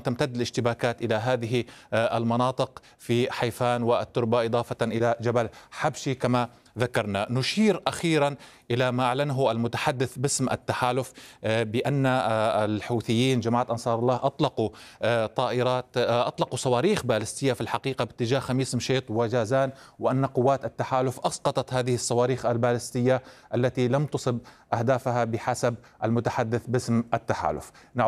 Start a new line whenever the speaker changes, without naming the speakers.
تمتد الاشتباكات إلى هذه المناطق في حيفان والتربة، إضافة إلى جبل حبشي كما ذكرنا. نشير أخيرا إلى ما أعلنه المتحدث باسم التحالف بأن الحوثيين جماعة أنصار الله أطلقوا صواريخ باليستية في الحقيقة باتجاه خميس مشيط وجازان، وأن قوات التحالف أسقطت هذه الصواريخ الباليستية التي لم تصب أهدافها بحسب المتحدث باسم التحالف.